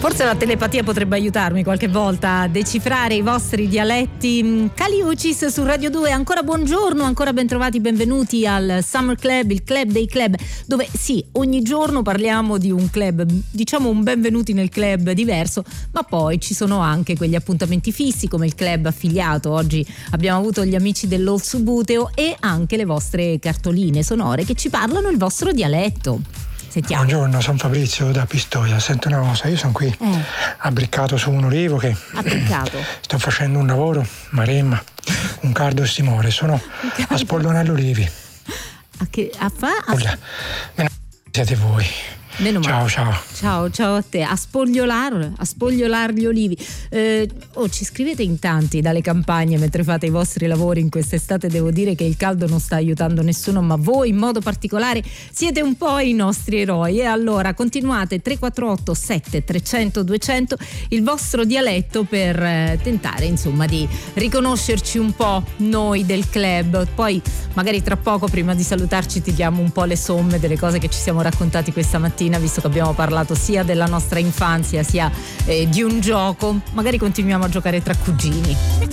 Forse la telepatia potrebbe aiutarmi qualche volta a decifrare i vostri dialetti. Caliucis su Radio 2, ancora buongiorno, ancora bentrovati, benvenuti al Summer Club, il club dei club, dove sì, ogni giorno parliamo di un club, diciamo un benvenuti nel club diverso, ma poi ci sono anche quegli appuntamenti fissi come il club affiliato. Oggi abbiamo avuto gli amici dell'Old Subuteo e anche le vostre cartoline sonore che ci parlano il vostro dialetto. Sentiamo. Buongiorno, sono Fabrizio da Pistoia. Sento una cosa, io sono qui abbriccato su un olivo che sto facendo un lavoro, maremma, un cardo stimore, sono a spollonare gli olivi. Siete voi. Meno male. Ciao a te. A spogliolar gli olivi. Ci scrivete in tanti dalle campagne mentre fate i vostri lavori in quest'estate. Devo dire che il caldo non sta aiutando nessuno, ma voi in modo particolare siete un po' i nostri eroi. E allora continuate 348 7300 200 il vostro dialetto per tentare insomma di riconoscerci un po' noi del club. Poi magari tra poco, prima di salutarci, ti diamo un po' le somme delle cose che ci siamo raccontati questa mattina, visto che abbiamo parlato sia della nostra infanzia sia di un gioco. Magari continuiamo a giocare tra cugini.